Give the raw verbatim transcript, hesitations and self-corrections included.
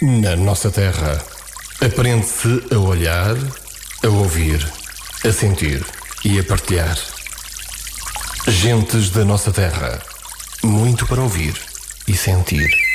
Na nossa terra, aprende-se a olhar, a ouvir, a sentir e a partilhar. Gentes da nossa terra, muito para ouvir e sentir.